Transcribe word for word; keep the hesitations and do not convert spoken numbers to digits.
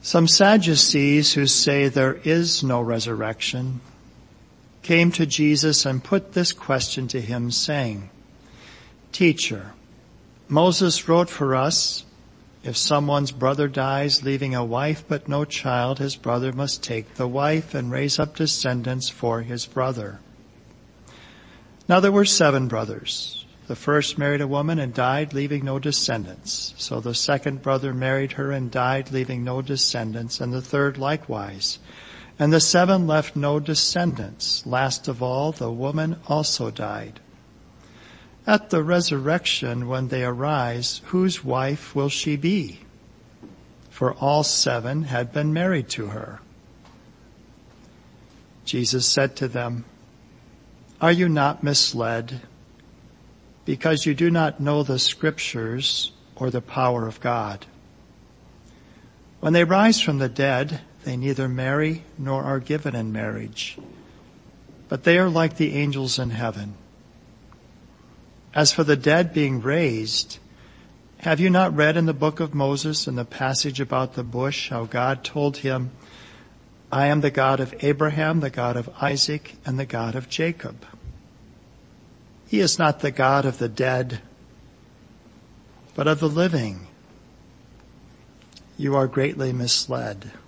Some Sadducees, who say there is no resurrection, came to Jesus and put this question to him, saying, "Teacher, Moses wrote for us, if someone's brother dies leaving a wife but no child, his brother must take the wife and raise up descendants for his brother. Now there were seven brothers. The first married a woman and died, leaving no descendants. So the second brother married her and died, leaving no descendants, and the third likewise. And the seven left no descendants. Last of all, the woman also died. At the resurrection, when they arise, whose wife will she be? For all seven had been married to her." Jesus said to them, "Are you not misled, because you do not know the Scriptures or the power of God? When they rise from the dead, they neither marry nor are given in marriage, but they are like the angels in heaven. As for the dead being raised, have you not read in the book of Moses, in the passage about the bush, how God told him, 'I am the God of Abraham, the God of Isaac, and the God of Jacob'? He is not the God of the dead, but of the living. You are greatly misled."